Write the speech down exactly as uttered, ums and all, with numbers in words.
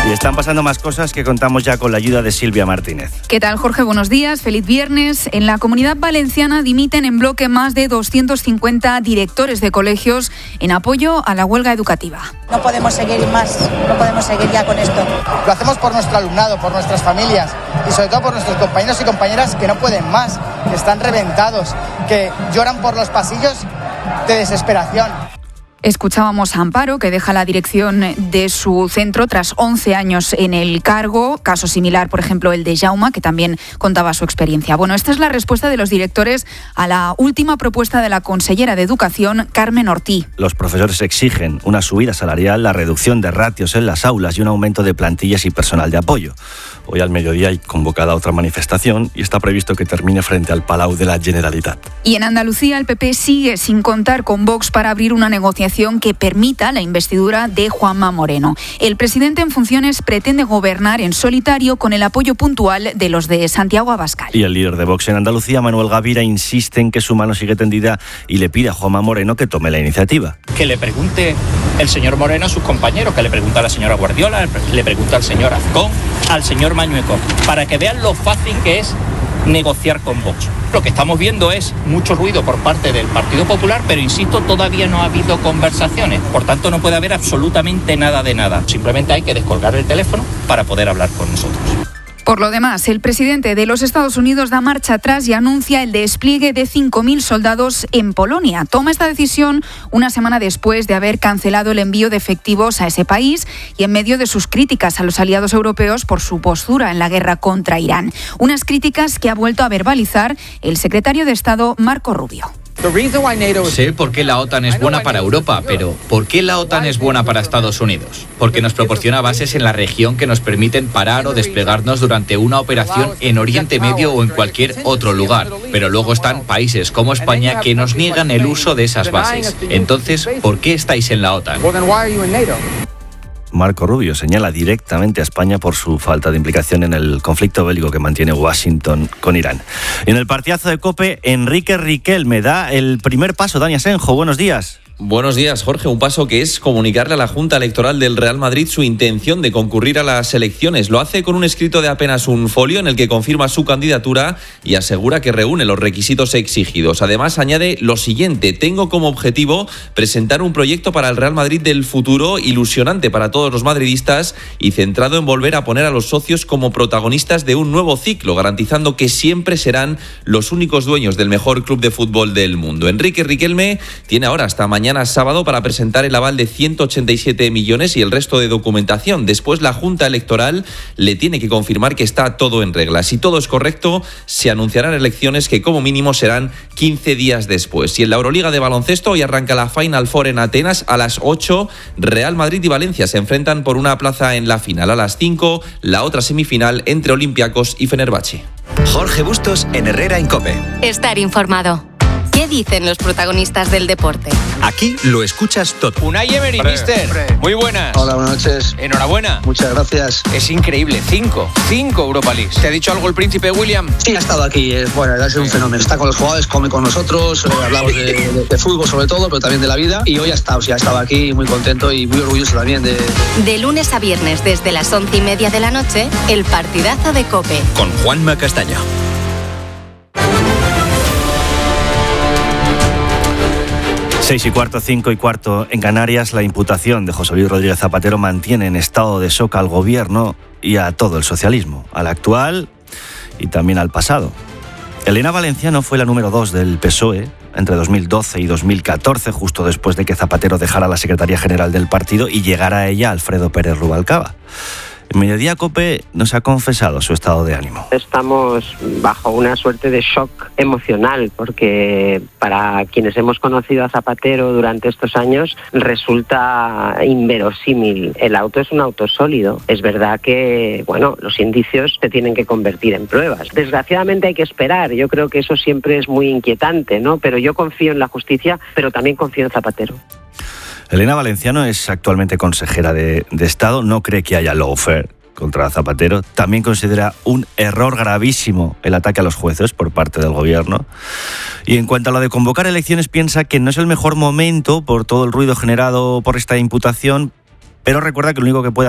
Y están pasando más cosas que contamos ya con la ayuda de Silvia Martínez. ¿Qué tal, Jorge? Buenos días, feliz viernes. En la Comunidad Valenciana dimiten en bloque más de doscientos cincuenta directores de colegios en apoyo a la huelga educativa. No podemos seguir más, no podemos seguir ya con esto. Lo hacemos por nuestro alumnado, por nuestras familias y sobre todo por nuestros compañeros y compañeras que no pueden más, que están reventados, que lloran por los pasillos de desesperación. Escuchábamos a Amparo, que deja la dirección de su centro tras once años en el cargo. Caso similar, por ejemplo, el de Jaume, que también contaba su experiencia. Bueno, esta es la respuesta de los directores a la última propuesta de la consellera de Educación, Carmen Ortí. Los profesores exigen una subida salarial, la reducción de ratios en las aulas y un aumento de plantillas y personal de apoyo. Hoy al mediodía hay convocada otra manifestación y está previsto que termine frente al Palau de la Generalitat. Y en Andalucía el P P sigue sin contar con Vox para abrir una negociación que permita la investidura de Juanma Moreno. El presidente en funciones pretende gobernar en solitario con el apoyo puntual de los de Santiago Abascal. Y el líder de Vox en Andalucía, Manuel Gavira, insiste en que su mano sigue tendida y le pide a Juanma Moreno que tome la iniciativa. Que le pregunte el señor Moreno a sus compañeros, que le pregunte a la señora Guardiola, le pregunte al señor Azcón, al señor Mañueco, para que vean lo fácil que es negociar con Vox. Lo que estamos viendo es mucho ruido por parte del Partido Popular, pero insisto, todavía no ha habido conversaciones. Por tanto, no puede haber absolutamente nada de nada. Simplemente hay que descolgar el teléfono para poder hablar con nosotros. Por lo demás, el presidente de los Estados Unidos da marcha atrás y anuncia el despliegue de cinco mil soldados en Polonia. Toma esta decisión una semana después de haber cancelado el envío de efectivos a ese país y en medio de sus críticas a los aliados europeos por su postura en la guerra contra Irán. Unas críticas que ha vuelto a verbalizar el secretario de Estado, Marco Rubio. Sé por qué la OTAN es buena para Europa, pero ¿por qué la OTAN es buena para Estados Unidos? Porque nos proporciona bases en la región que nos permiten parar o desplegarnos durante una operación en Oriente Medio o en cualquier otro lugar. Pero luego están países como España que nos niegan el uso de esas bases. Entonces, ¿por qué estáis en la OTAN? Marco Rubio señala directamente a España por su falta de implicación en el conflicto bélico que mantiene Washington con Irán. Y en el partidazo de COPE, Enrique Riquelme da el primer paso. Dani Asenjo, buenos días. Buenos días, Jorge. Un paso que es comunicarle a la Junta Electoral del Real Madrid su intención de concurrir a las elecciones. Lo hace con un escrito de apenas un folio en el que confirma su candidatura y asegura que reúne los requisitos exigidos. Además, añade lo siguiente: tengo como objetivo presentar un proyecto para el Real Madrid del futuro, ilusionante para todos los madridistas y centrado en volver a poner a los socios como protagonistas de un nuevo ciclo, garantizando que siempre serán los únicos dueños del mejor club de fútbol del mundo. Enrique Riquelme tiene ahora hasta mañana sábado para presentar el aval de ciento ochenta y siete millones y el resto de documentación. Después la Junta Electoral le tiene que confirmar que está todo en regla. Si todo es correcto, se anunciarán elecciones que como mínimo serán quince días después. Y en la Euroliga de baloncesto hoy arranca la Final Four en Atenas a las ocho. Real Madrid y Valencia se enfrentan por una plaza en la final. A las cinco, la otra semifinal entre Olympiacos y Fenerbahce. Jorge Bustos en Herrera en COPE. Estar informado. ¿Qué dicen los protagonistas del deporte? Aquí lo escuchas todo. Unai Emery, mister. Muy buenas. Hola, buenas noches. Enhorabuena. Muchas gracias. Es increíble. Cinco. Cinco Europa League. ¿Te ha dicho algo el príncipe William? Sí, ha estado aquí. Es, bueno, es un fenómeno. Está con los jugadores, come con nosotros. Eh, hablamos de, de, de fútbol sobre todo, pero también de la vida. Y hoy ha estado, sí, ha estado aquí muy contento y muy orgulloso también de... De lunes a viernes desde las once y media de la noche, el partidazo de COPE. Con Juanma Castaño. Seis y cuarto, cinco y cuarto en Canarias. La imputación de José Luis Rodríguez Zapatero mantiene en estado de shock al gobierno y a todo el socialismo, al actual y también al pasado. Elena Valenciano fue la número dos del P S O E entre dos mil doce y dos mil catorce, justo después de que Zapatero dejara la Secretaría General del partido y llegara a ella Alfredo Pérez Rubalcaba. En Mediodía COPE nos ha confesado su estado de ánimo. Estamos bajo una suerte de shock emocional porque para quienes hemos conocido a Zapatero durante estos años resulta inverosímil. El auto es un auto sólido. Es verdad que, bueno, los indicios se tienen que convertir en pruebas. Desgraciadamente hay que esperar. Yo creo que eso siempre es muy inquietante, ¿no? Pero yo confío en la justicia, pero también confío en Zapatero. Elena Valenciano es actualmente consejera de, de Estado, no cree que haya lawfare contra Zapatero. También considera un error gravísimo el ataque a los jueces por parte del gobierno. Y en cuanto a lo de convocar elecciones, piensa que no es el mejor momento por todo el ruido generado por esta imputación, pero recuerda que lo único que puede